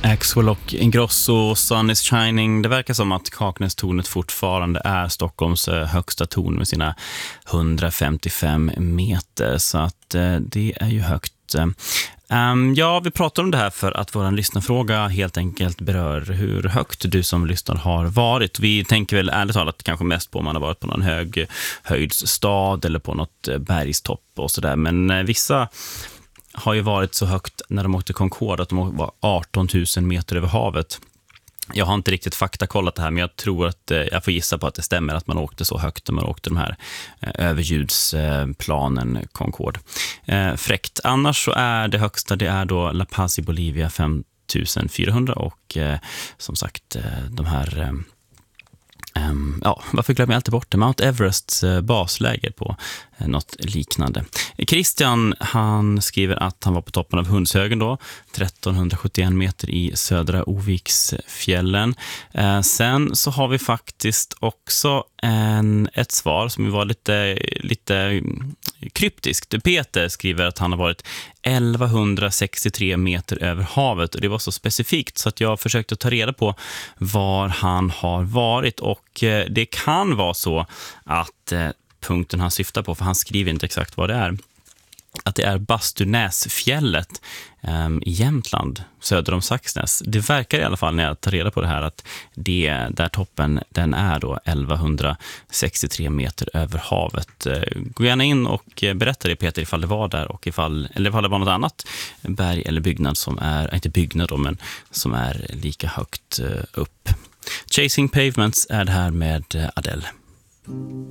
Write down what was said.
Axwell och Ingrosso, Sun is Shining. Det verkar som att Kaknästornet fortfarande är Stockholms högsta torn med sina 155 meter. Så att det är ju högt. Ja, vi pratar om det här för att vår lyssnarfråga helt enkelt berör hur högt du som lyssnar har varit. Vi tänker väl ärligt talat kanske mest på om man har varit på någon höghöjdsstad eller på något bergstopp och sådär. Men vissa har ju varit så högt när de åkte Concorde att de var 18 000 meter över havet. Jag har inte riktigt faktakollat det här, men jag tror att jag får gissa på att det stämmer att man åkte så högt när man åkte de här överljudsplanen Concorde. Fräckt. Annars så är det högsta, det är då La Paz i Bolivia 5400 och som sagt de här varför glömmer jag alltid bort det? Mount Everests basläger på något liknande. Christian, han skriver att han var på toppen av Hundshögen då, 1371 meter i södra Oviksfjällen. Sen så har vi faktiskt också ett svar som var lite kryptiskt. Peter skriver att han har varit 1163 meter över havet och det var så specifikt så att jag försökte ta reda på var han har varit och det kan vara så att punkten han syftar på, för han skriver inte exakt vad det är, att det är Bastunäsfjället i Jämtland, söder om Saxnäs. Det verkar i alla fall när jag tar reda på det här att det där toppen, den är då 1163 meter över havet. Gå gärna in och berätta det, Peter, ifall det var där och ifall det var något annat berg eller byggnad som är, inte byggnad då, men som är lika högt upp. Chasing Pavements är det här med Adele.